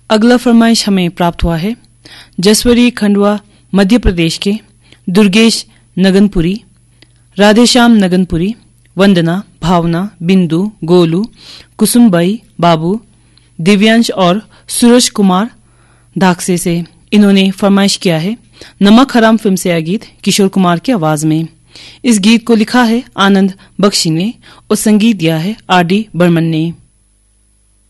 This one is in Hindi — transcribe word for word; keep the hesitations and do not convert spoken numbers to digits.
अगला फरमाइश हमें प्राप्त हुआ है जसवरी खंडवा मध्य प्रदेश के दुर्गेश नगनपुरी, राधेश्याम नगनपुरी, वंदना, भावना, बिंदु, गोलू, कुसुमबाई, बाबू, दिव्यांश और सूरज कुमार धाकसे से। इन्होंने फरमाइश किया है नमक हराम फिल्म से यह गीत किशोर कुमार की आवाज में। इस गीत को लिखा है आनंद बख्शी ने और संगीत दिया है आर डी बर्मन ने।